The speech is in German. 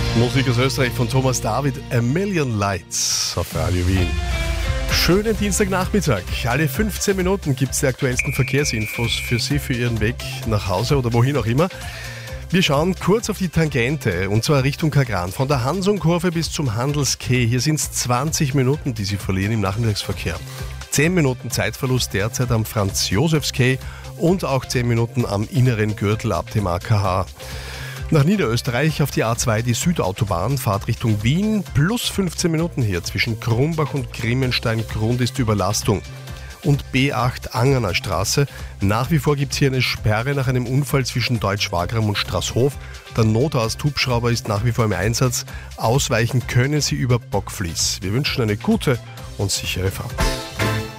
Musik aus Österreich von Thomas David, A Million Lights auf Radio Wien. Schönen Dienstagnachmittag. Alle 15 Minuten gibt es die aktuellsten Verkehrsinfos für Sie, für Ihren Weg nach Hause oder wohin auch immer. Wir schauen kurz auf die Tangente, und zwar Richtung Kagran. Von der Hansung-Kurve bis zum Handels-Quai. Hier sind es 20 Minuten, die Sie verlieren im Nachmittagsverkehr. 10 Minuten Zeitverlust derzeit am Franz-Josefs-Quai und auch 10 Minuten am inneren Gürtel ab dem AKH. Nach Niederösterreich auf die A2 die Südautobahn, Fahrt Richtung Wien, plus 15 Minuten hier zwischen Krumbach und Grimmenstein, Grund ist Überlastung. Und B8 Angerner Straße, nach wie vor gibt es hier eine Sperre nach einem Unfall zwischen Deutsch-Wagram und Straßhof. Der Notarzt-Hubschrauber ist nach wie vor im Einsatz, ausweichen können Sie über Bockfließ. Wir wünschen eine gute und sichere Fahrt.